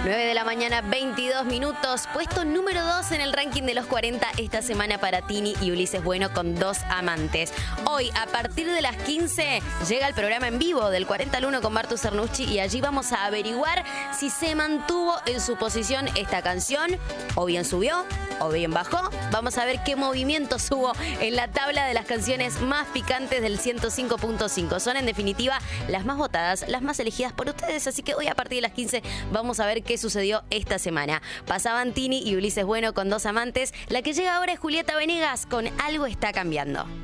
9 de la mañana, 22 minutos. Puesto número 2 en el ranking de los 40 esta semana para Tini y Ulises Bueno con Dos Amantes. Hoy, a partir de las 15, llega el programa en vivo del 40 al 1 con Martu Cernucci y allí vamos a averiguar si se mantuvo en su posición esta canción, o bien subió, o bien bajó. Vamos a ver qué movimientos hubo en la tabla de las canciones más picantes del 105.5. Son, en definitiva, las más votadas, las más elegidas por ustedes. Así que hoy, a partir de las 15, vamos a ver qué sucedió esta semana. Pasaban Tini y Ulises Bueno con Dos Amantes. La que llega ahora es Julieta Venegas con Algo está cambiando.